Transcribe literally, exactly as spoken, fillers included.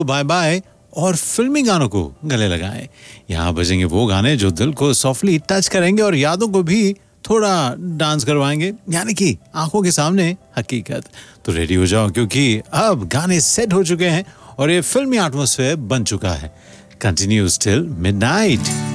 Bye bye और फिल्मी गानों को गले लगाएं। यहाँ बजेंगे वो गाने जो दिल को सॉफ्टली टच करेंगे और यादों को भी थोड़ा डांस करवाएंगे, यानी कि आंखों के सामने हकीकत। तो रेडी हो जाओ क्योंकि अब गाने सेट हो चुके हैं और ये फिल्मी एटमॉस्फेयर बन चुका है। Continues till midnight.